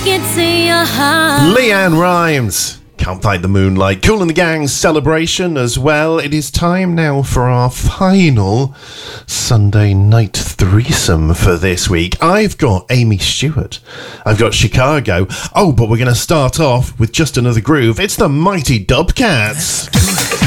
it to your heart. Leanne Rimes. Can't fight the moonlight. Kool and the Gang's celebration as well. It is time now for our final Sunday night threesome for this week. I've got Amy Stewart. I've got Chicago. Oh, but we're going to start off with just another groove. It's the Mighty Dubcats.